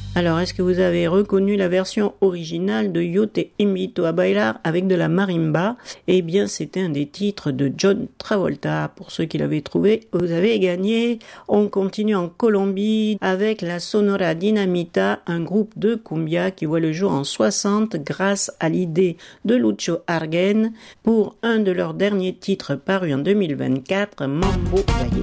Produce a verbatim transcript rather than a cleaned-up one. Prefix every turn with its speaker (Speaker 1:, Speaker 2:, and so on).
Speaker 1: Alors, est-ce que vous avez reconnu la version originale de Yo te invito a bailar avec de la marimba? Eh bien, c'était un des titres de John Travolta. Pour ceux qui l'avaient trouvé, vous avez gagné. On continue en Colombie avec la Sonora Dinamita, un groupe de cumbia qui voit le jour en soixante grâce à l'idée de Lucho Arguen pour un de leurs derniers titres parus en deux mille vingt-quatre, Mambo Gallo.